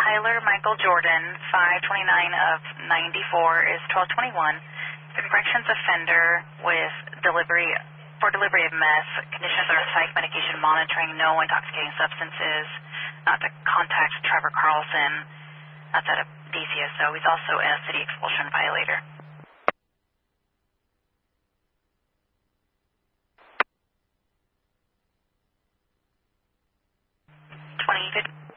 Tyler Michael Jordan, 529 of 94 is 1221. The corrections offender with delivery of meth. Conditions are psych medication monitoring, no intoxicating substances, not to contact Trevor Carlson. That's at a DCSO. He's also a city expulsion violator. 2050.